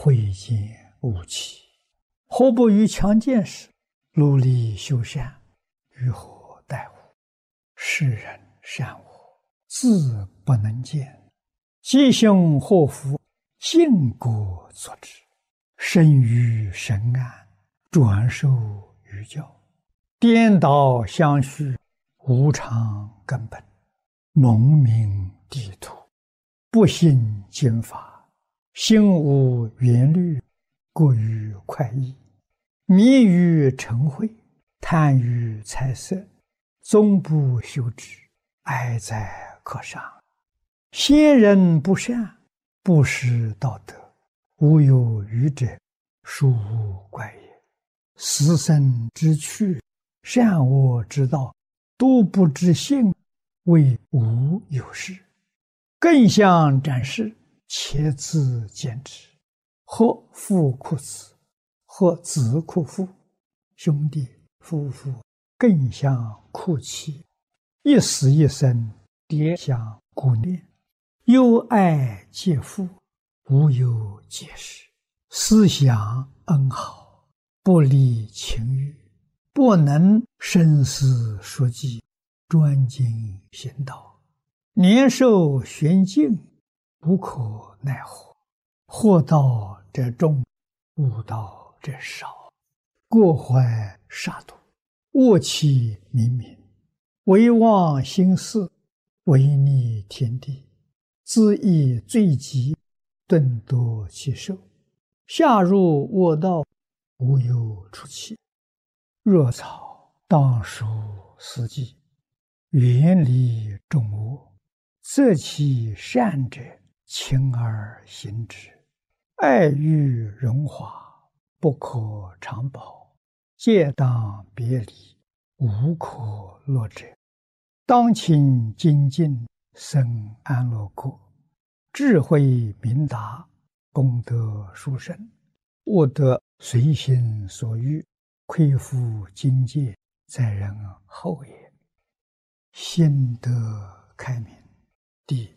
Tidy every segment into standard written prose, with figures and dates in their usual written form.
慧见无期。何不于强健时努力修善，于何待乎？世人善恶，自不能见。吉凶祸福，因果作之。生于神安，转受于教。颠倒相续，无常根本。蒙名地土，不信经法，心无缘虑，过于快意，迷于嗔恚，贪于财色，终不修之，哀哉可伤。先人不善，不识道德，无有余者，殊无怪也。死生之趣，善恶之道，都不知性，谓无有事。更相展示，且自见之。或父哭子，或子哭父，兄弟夫妇更相哭泣，一死一生，迭相顾念。忧爱皆父，无有解释。思想恩好，不离情欲，不能深思熟记，专精行道。年寿玄静，无可奈何。惑道者众，悟道者少。过怀杀戮，恶气冥冥，唯忘心事，违逆天地，恣意罪极，顿夺其寿。下入恶道，无有出期。若草当属死地，远离众恶，择其善者，勤而行之。爱欲荣华，不可长保，皆当别离，无可乐者。当勤精进，生安乐国。智慧明达，功德殊胜。悟得随心所欲，亏负境界，在人后也。心得开明。第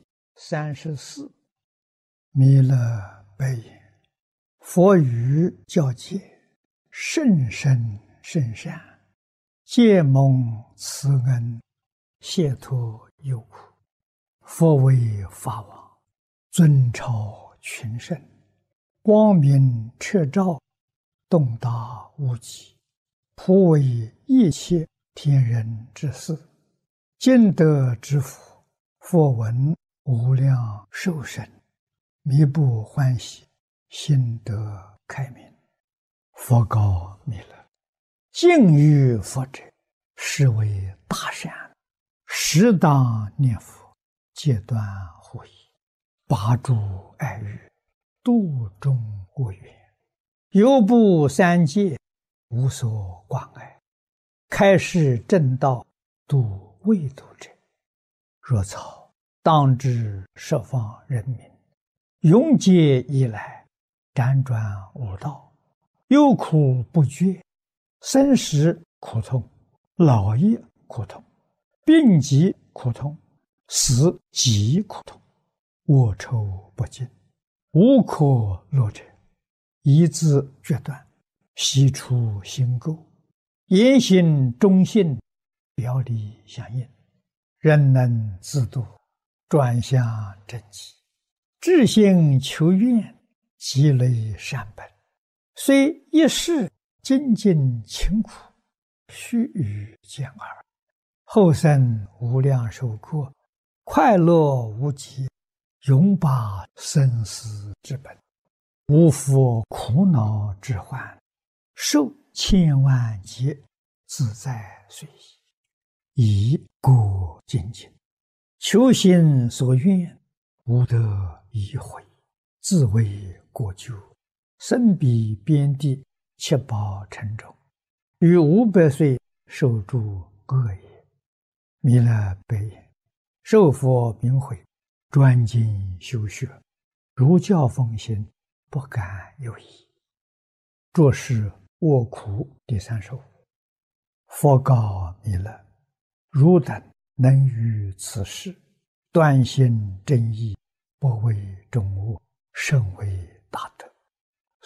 34。弥勒白言：佛语教戒，甚深甚善，皆蒙慈恩，解脱忧苦。佛为法王，尊超群圣，光明彻照，洞达无极，普为一切天人之事。今得之福，佛闻无量寿生，弥不欢喜，心得开明。佛告弥勒：敬于佛者，是为大善，适当念佛，戒断护疑，拔诸爱欲，度众恶缘，犹不三界，无所关爱，开示正道，度未度者。若草当知十方人民，永劫以来，辗转无道，忧苦不绝，生死苦痛，老业苦痛，病疾苦痛，死极苦痛，恶臭不尽，无可乐者。一字决断，悉出心垢，言行忠信，表里相应，人能自度，转向正极，至心求愿，积累善本，虽一世精进勤苦，须臾见耳。后生无量寿过，快乐无极，永拔生死之本，无复苦恼之患，受千万劫，自在随意，以过精进，求心所愿，无得已悔，自为过咎，身彼边地，七宝沉重，于500岁受诸恶也。弥勒白言：受佛明慧，专精修学，如教奉行，不敢有疑。作是卧苦第35。佛告弥勒：汝等能于此事，断心正义，不为众恶，甚为大德。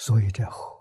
所以这火。